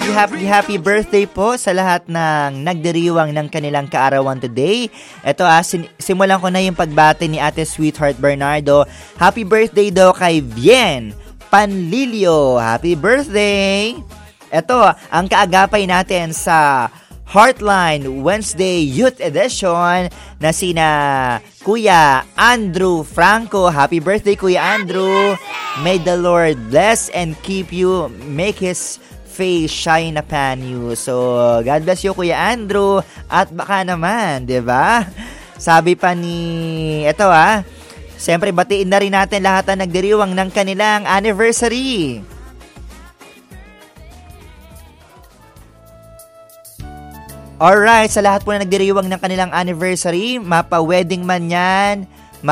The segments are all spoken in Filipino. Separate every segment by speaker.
Speaker 1: Happy birthday po sa lahat ng nagdiriwang ng kanilang kaarawan today. Ito simulan ko na yung pagbati ni Ate Sweetheart Bernardo. Happy birthday daw kay Vien Panlilio. Happy birthday! Ito, ang kaagapay natin sa Heartline Wednesday Youth Edition na sina Kuya Andrew Franco. Happy birthday, Kuya Andrew! May the Lord bless and keep you, make His face shine upon you. So, God bless you, Kuya Andrew. At baka naman, di ba? Sabi pa ni, siyempre batiin na rin natin lahat na nagdiriwang ng kanilang anniversary. Alright, sa lahat po na nagdiriwang ng kanilang anniversary, mapa-wedding man yan,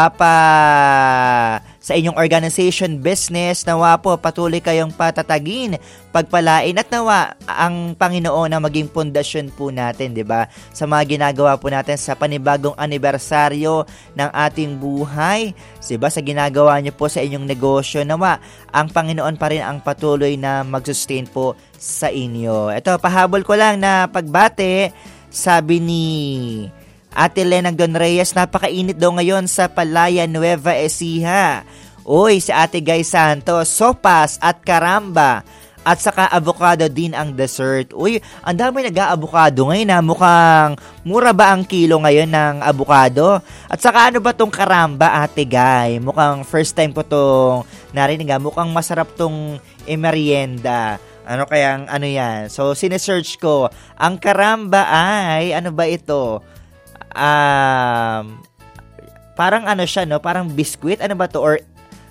Speaker 1: sa inyong organization, business, nawa po patuloy kayong patatagin, pagpalain at nawa ang Panginoon na maging pundasyon po natin, di ba? Sa mga ginagawa po natin sa panibagong anibersaryo ng ating buhay, di ba? Sa ginagawa niyo po sa inyong negosyo, nawa ang Panginoon pa rin ang patuloy na mag-sustain po sa inyo. Ito, pahabol ko lang na pagbate, sabi ni Ate Lenang Don Reyes, napakainit daw ngayon sa Palaya Nueva Ecija. Uy, si Ate Guy Santos, sopas at karamba. At saka avocado din ang dessert. Uy, ang dami nag-aavocado ngayon na mukhang mura ba ang kilo ngayon ng avocado? At saka ano ba tong karamba, Ate Guy? Mukhang first time ko tong narinig. Mukhang masarap tong merienda. Ano kayang ano yan? So, sinesearch ko. Ang karamba ay, ano ba ito? Parang ano siya, no? Parang biscuit. Ano ba to? Or,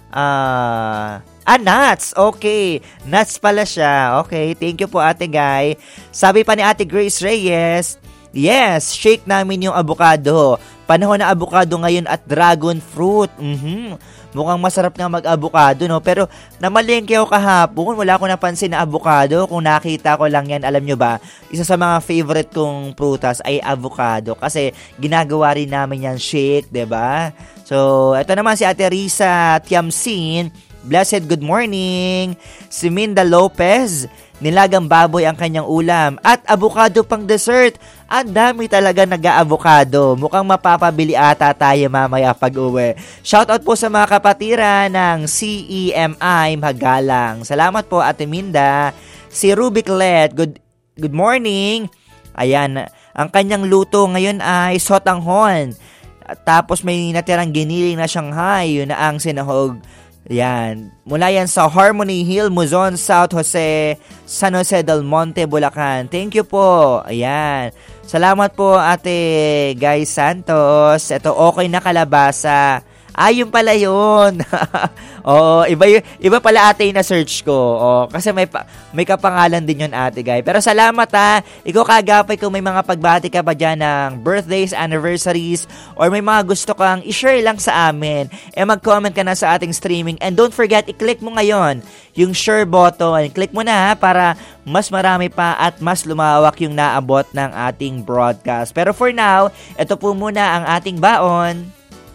Speaker 1: nuts. Okay. Nuts pala siya. Okay. Thank you po, Ate Guy. Sabi pa ni Ate Grace Reyes, yes, shake namin yung avocado. Panahon na avocado ngayon at dragon fruit. Mukhang masarap nga mag-avocado, no? Pero namalengke ako kahapon, wala ko napansin na avocado. Kung nakita ko lang yan, alam nyo ba, isa sa mga favorite kong prutas ay avocado. Kasi ginagawa rin namin yan shake, diba? So, ito naman si Ate Risa Tiamsin. Blessed good morning. Si Minda Lopez, nilagang baboy ang kanyang ulam at avocado pang dessert. Ang dami talaga nag-avocado. Mukhang mapapabili ata tayo mamaya pag-uwi. Shoutout po sa mga kapatiran ng CEMI Magalang. Salamat po, Ate Minda. Si Rubik Let, good morning. Ayan, ang kanyang luto ngayon ay sotanghon. Tapos may natirang giniling na Shanghai, yun na ang sinahog. Yan. Mula yan sa Harmony Hill, Muzon, South Jose, San Jose del Monte, Bulacan. Thank you po. Ayan. Salamat po, Ate Guy Santos. Ito, okay na kalabasa. Yun pala yun. Oo, iba pala ate yung na-search ko. Kasi may kapangalan din yun, Ate Guy. Pero salamat Ikaw kagapay kung may mga pagbati ka ba dyan ng birthdays, anniversaries, or may mga gusto kang i-share lang sa amin. Mag-comment ka na sa ating streaming. And don't forget, i-click mo ngayon yung share button. Click mo na para mas marami pa at mas lumawak yung naabot ng ating broadcast. Pero for now, ito po muna ang ating baon.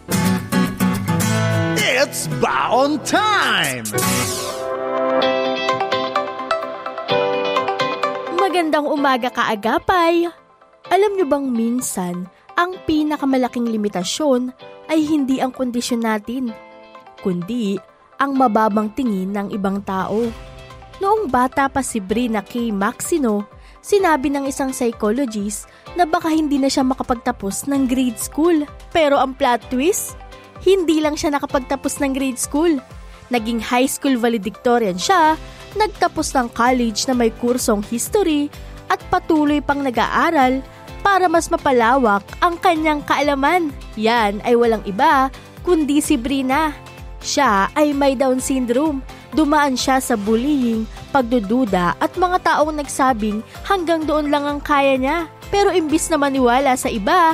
Speaker 2: It's Baon Time!
Speaker 3: Magandang umaga kaagapay! Alam niyo bang minsan, ang pinakamalaking limitasyon ay hindi ang kondisyon natin, kundi ang mababang tingin ng ibang tao. Noong bata pa si Brina K. Maxino, sinabi ng isang psychologist na baka hindi na siya makapagtapos ng grade school. Pero ang plot twist, hindi lang siya nakapagtapos ng grade school. Naging high school valedictorian siya, nagtapos ng college na may kursong history at patuloy pang nag-aaral para mas mapalawak ang kanyang kaalaman. Yan ay walang iba kundi si Brina. Siya ay may Down syndrome. Dumaan siya sa bullying, pagdududa at mga taong nagsabing hanggang doon lang ang kaya niya. Pero imbis na maniwala sa iba,